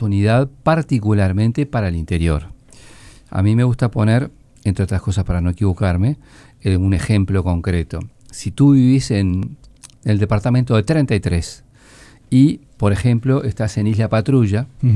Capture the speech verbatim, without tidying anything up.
oportunidad particularmente para el interior. A mí me gusta poner, entre otras cosas para no equivocarme, eh, un ejemplo concreto. Si tú vivís en el departamento de treinta y tres y, por ejemplo, estás en Isla Patrulla,